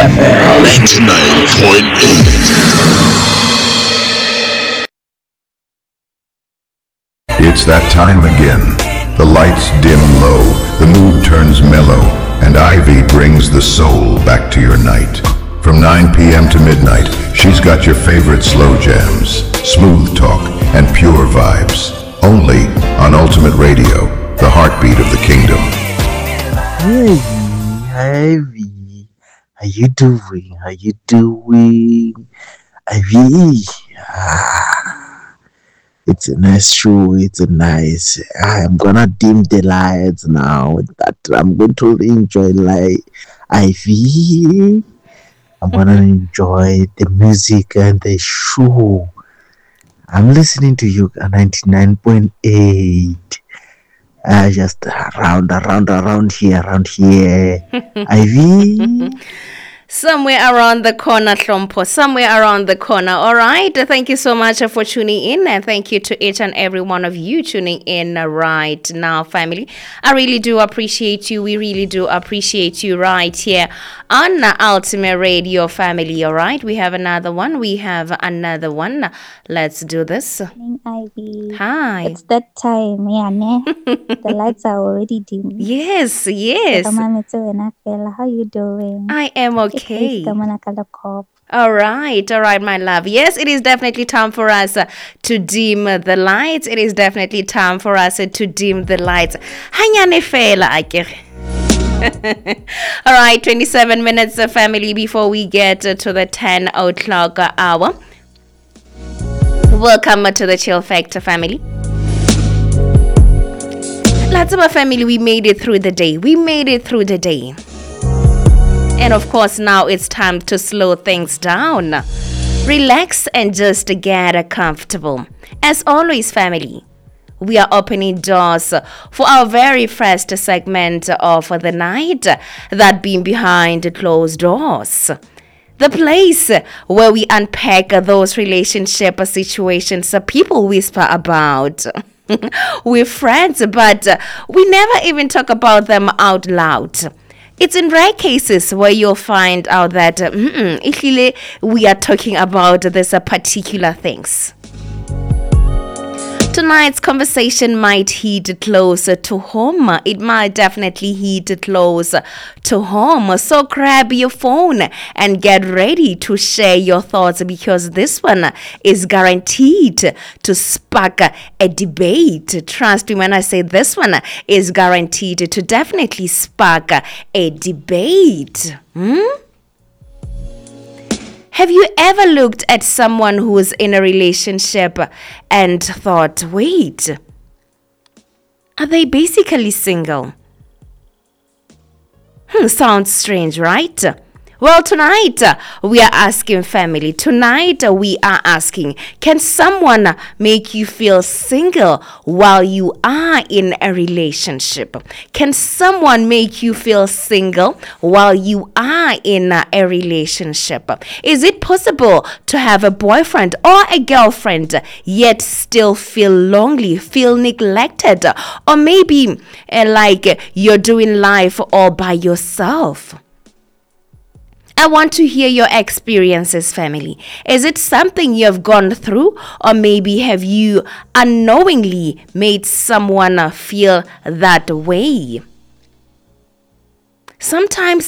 It's that time again. The lights dim low, the mood turns mellow, and Ivy brings the soul back to your night. From 9 p.m. to midnight, she's got your favorite slow jams, smooth talk, and pure vibes. Only on Ultimate Radio, the heartbeat of the kingdom. Hey, Ivy, how you doing? How you doing? Ivy, it's a nice show. It's a nice. I'm gonna dim the lights now. That I'm going to enjoy Ivy. I'm gonna enjoy the music and the show. I'm listening to you at 99.8. Just around here. Ivy. Somewhere around the corner, Hlompo. Somewhere around the corner. All right. Thank you so much for tuning in. And thank you to each and every one of you tuning in right now, family. I really do appreciate you. We really do appreciate you right here on Ultimate Radio, family. All right. We have another one. Let's do this. Morning, Ivy. Hi. It's that time, yeah, ne? The lights are already dim. Yes. How you doing? I am okay. All right, my love. Yes, it is definitely time for us to dim the lights. It is definitely time for us to dim the lights. Hanyane fela akere. All right, 27 minutes, family, before we get to the 10 o'clock hour. Welcome to the Chill Factor, family. Lots of our family, we made it through the day. And of course, now it's time to slow things down. Relax and just get comfortable. As always, family, we are opening doors for our very first segment of the night, that being Behind Closed Doors. The place where we unpack those relationship situations people whisper about. We're friends, but we never even talk about them out loud. It's in rare cases where you'll find out that we are talking about this particular things. Tonight's conversation might hit close to home. It might definitely hit close to home. So grab your phone and get ready to share your thoughts, because this one is guaranteed to spark a debate. Trust me when I say this one is guaranteed to definitely spark a debate. Have you ever looked at someone who's in a relationship and thought, wait, are they basically single? Sounds strange, right? Well, tonight we are asking, family. Tonight we are asking, can someone make you feel single while you are in a relationship? Can someone make you feel single while you are in a relationship? Is it possible to have a boyfriend or a girlfriend yet still feel lonely, feel neglected, or maybe like you're doing life all by yourself? I want to hear your experiences, family. Is it something you have gone through, or maybe have you unknowingly made someone feel that way? Sometimes